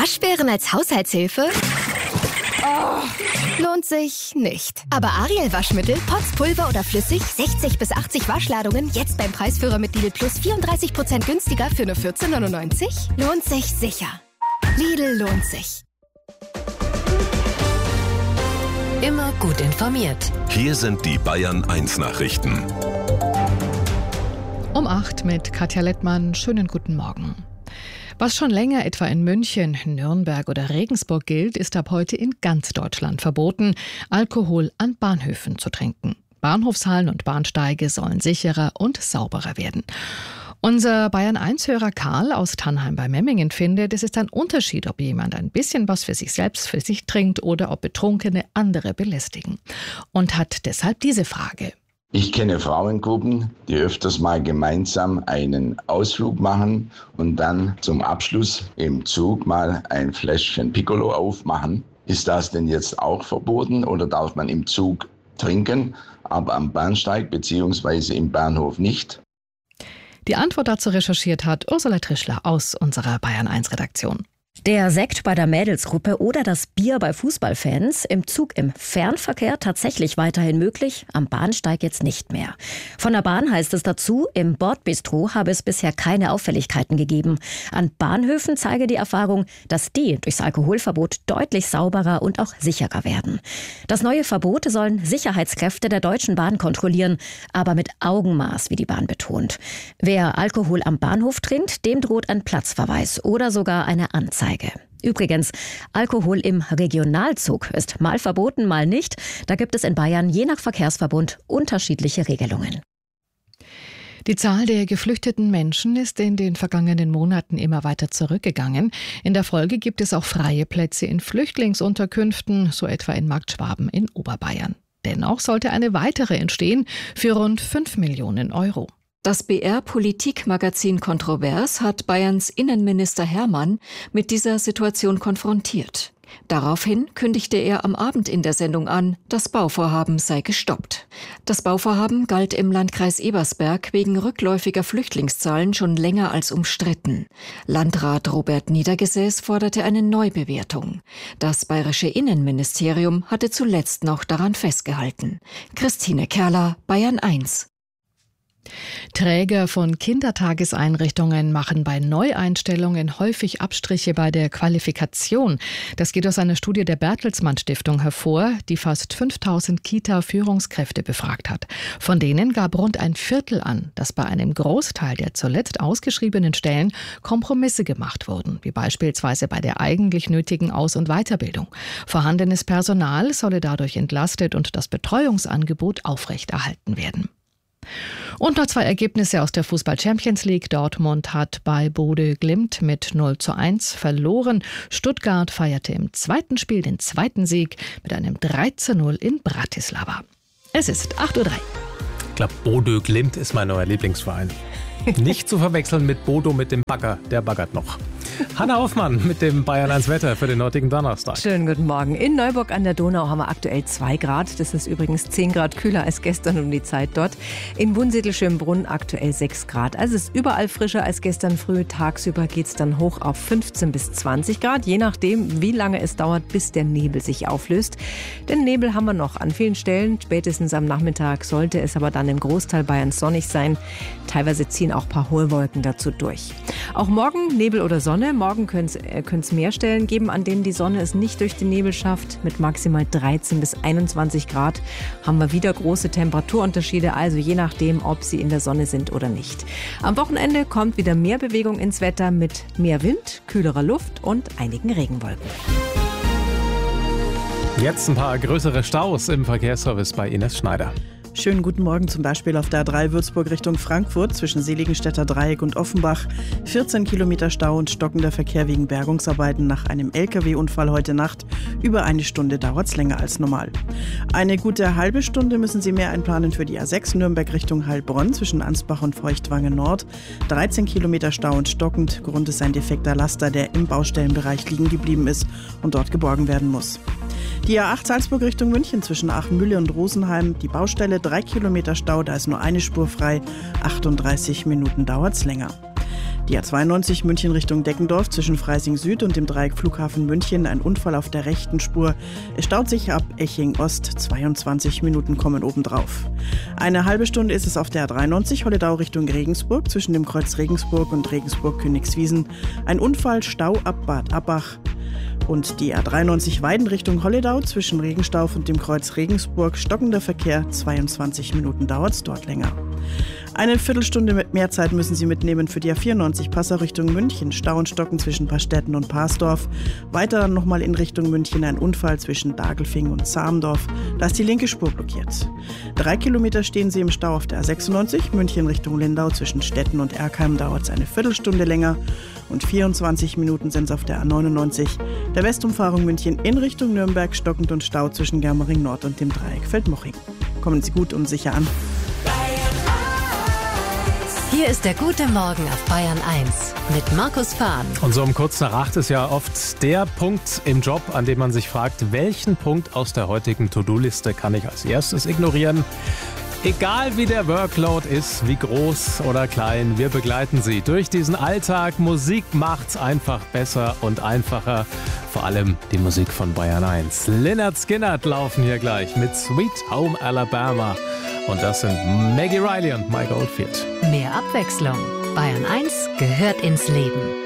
Waschbären als Haushaltshilfe? Lohnt sich nicht. Aber Ariel Waschmittel, Pots, Pulver oder flüssig, 60 bis 80 Waschladungen, jetzt beim Preisführer mit Lidl Plus 34% günstiger für nur 14,99? Lohnt sich sicher. Lidl lohnt sich. Immer gut informiert. Hier sind die Bayern 1 Nachrichten. Um 8 mit Katja Lettmann. Schönen guten Morgen. Was schon länger etwa in München, Nürnberg oder Regensburg gilt, ist ab heute in ganz Deutschland verboten, Alkohol an Bahnhöfen zu trinken. Bahnhofshallen und Bahnsteige sollen sicherer und sauberer werden. Unser Bayern-1-Hörer Karl aus Tannheim bei Memmingen findet, es ist ein Unterschied, ob jemand ein bisschen was für sich selbst für sich trinkt oder ob Betrunkene andere belästigen. Und hat deshalb diese Frage. Ich kenne Frauengruppen, die öfters mal gemeinsam einen Ausflug machen und dann zum Abschluss im Zug mal ein Fläschchen Piccolo aufmachen. Ist das denn jetzt auch verboten oder darf man im Zug trinken, aber am Bahnsteig bzw. im Bahnhof nicht? Die Antwort dazu recherchiert hat Ursula Trischler aus unserer Bayern-1-Redaktion. Der Sekt bei der Mädelsgruppe oder das Bier bei Fußballfans, im Zug im Fernverkehr tatsächlich weiterhin möglich, am Bahnsteig jetzt nicht mehr. Von der Bahn heißt es dazu, im Bordbistro habe es bisher keine Auffälligkeiten gegeben. An Bahnhöfen zeige die Erfahrung, dass die durchs Alkoholverbot deutlich sauberer und auch sicherer werden. Das neue Verbot sollen Sicherheitskräfte der Deutschen Bahn kontrollieren, aber mit Augenmaß, wie die Bahn betont. Wer Alkohol am Bahnhof trinkt, dem droht ein Platzverweis oder sogar eine Anzeige. Übrigens, Alkohol im Regionalzug ist mal verboten, mal nicht. Da gibt es in Bayern je nach Verkehrsverbund unterschiedliche Regelungen. Die Zahl der geflüchteten Menschen ist in den vergangenen Monaten immer weiter zurückgegangen. In der Folge gibt es auch freie Plätze in Flüchtlingsunterkünften, so etwa in Marktschwaben in Oberbayern. Dennoch sollte eine weitere entstehen für rund 5 Millionen Euro. Das BR-Politik-Magazin Kontrovers hat Bayerns Innenminister Hermann mit dieser Situation konfrontiert. Daraufhin kündigte er am Abend in der Sendung an, das Bauvorhaben sei gestoppt. Das Bauvorhaben galt im Landkreis Ebersberg wegen rückläufiger Flüchtlingszahlen schon länger als umstritten. Landrat Robert Niedergesäß forderte eine Neubewertung. Das bayerische Innenministerium hatte zuletzt noch daran festgehalten. Christine Kerler, Bayern 1. Träger von Kindertageseinrichtungen machen bei Neueinstellungen häufig Abstriche bei der Qualifikation. Das geht aus einer Studie der Bertelsmann Stiftung hervor, die fast 5000 Kita-Führungskräfte befragt hat. Von denen gab rund ein Viertel an, dass bei einem Großteil der zuletzt ausgeschriebenen Stellen Kompromisse gemacht wurden, wie beispielsweise bei der eigentlich nötigen Aus- und Weiterbildung. Vorhandenes Personal solle dadurch entlastet und das Betreuungsangebot aufrechterhalten werden. Und noch 2 Ergebnisse aus der Fußball-Champions League. Dortmund hat bei Bodø Glimt mit 0:1 verloren. Stuttgart feierte im zweiten Spiel den zweiten Sieg mit einem 3:0 in Bratislava. Es ist 8:03 Uhr. Ich glaube, Bodø Glimt ist mein neuer Lieblingsverein. Nicht zu verwechseln mit Bodo mit dem Bagger, der baggert noch. Hanna Hoffmann mit dem Bayern 1 Wetter für den heutigen Donnerstag. Schönen guten Morgen. In Neuburg an der Donau haben wir aktuell 2 Grad. Das ist übrigens 10 Grad kühler als gestern um die Zeit dort. In Wunsiedel-Schönbrunn aktuell 6 Grad. Also es ist überall frischer als gestern früh. Tagsüber geht es dann hoch auf 15 bis 20 Grad, je nachdem, wie lange es dauert, bis der Nebel sich auflöst. Denn Nebel haben wir noch an vielen Stellen. Spätestens am Nachmittag sollte es aber dann im Großteil Bayerns sonnig sein. Teilweise ziehen auch ein paar hohe Wolken dazu durch. Auch morgen Nebel oder Sonne. Morgen könnte es mehr Stellen geben, an denen die Sonne es nicht durch den Nebel schafft. Mit maximal 13 bis 21 Grad haben wir wieder große Temperaturunterschiede, also je nachdem, ob sie in der Sonne sind oder nicht. Am Wochenende kommt wieder mehr Bewegung ins Wetter mit mehr Wind, kühlerer Luft und einigen Regenwolken. Jetzt ein paar größere Staus im Verkehrsservice bei Ines Schneider. Schönen guten Morgen, zum Beispiel auf der A3 Würzburg Richtung Frankfurt zwischen Seligenstädter Dreieck und Offenbach. 14 Kilometer Stau und stockender Verkehr wegen Bergungsarbeiten nach einem LKW-Unfall heute Nacht. Über eine Stunde dauert es länger als normal. Eine gute halbe Stunde müssen Sie mehr einplanen für die A6 Nürnberg Richtung Heilbronn zwischen Ansbach und Feuchtwangen Nord. 13 Kilometer Stau und stockend. Grund ist ein defekter Laster, der im Baustellenbereich liegen geblieben ist und dort geborgen werden muss. Die A8 Salzburg Richtung München zwischen Aachenmühle und Rosenheim. Die Baustelle 3 Kilometer Stau, da ist nur eine Spur frei. 38 Minuten dauert's länger. Die A92 München Richtung Deggendorf zwischen Freising Süd und dem Dreieck Flughafen München. Ein Unfall auf der rechten Spur. Es staut sich ab Eching Ost. 22 Minuten kommen obendrauf. Eine halbe Stunde ist es auf der A93 Holledau Richtung Regensburg zwischen dem Kreuz Regensburg und Regensburg-Königswiesen. Ein Unfall, Stau ab Bad Abbach. Und die A93 Weiden Richtung Holledau zwischen Regenstauf und dem Kreuz Regensburg. Stockender Verkehr, 22 Minuten dauert es dort länger. Eine Viertelstunde mit mehr Zeit müssen Sie mitnehmen für die A94 Passau Richtung München. Stau und Stocken zwischen Pastetten und Parsdorf. Weiter dann nochmal in Richtung München ein Unfall zwischen Dagelfing und Zamdorf. Da ist die linke Spur blockiert. 3 Kilometer stehen Sie im Stau auf der A96 München Richtung Lindau. Zwischen Stetten und Erkheim dauert es eine Viertelstunde länger. Und 24 Minuten sind es auf der A99. Der Westumfahrung München in Richtung Nürnberg, stockend und Stau zwischen Germering Nord und dem Dreieck Feldmoching. Kommen Sie gut und sicher an. Hier ist der gute Morgen auf Bayern 1 mit Markus Fahn. Und so um kurz nach 8 ist ja oft der Punkt im Job, an dem man sich fragt, welchen Punkt aus der heutigen To-Do-Liste kann ich als erstes ignorieren? Egal wie der Workload ist, wie groß oder klein, wir begleiten Sie durch diesen Alltag. Musik macht's einfach besser und einfacher. Vor allem die Musik von Bayern 1. Lynyrd Skynyrd laufen hier gleich mit Sweet Home Alabama. Und das sind Maggie Riley und Mike Oldfield. Mehr Abwechslung. Bayern 1 gehört ins Leben.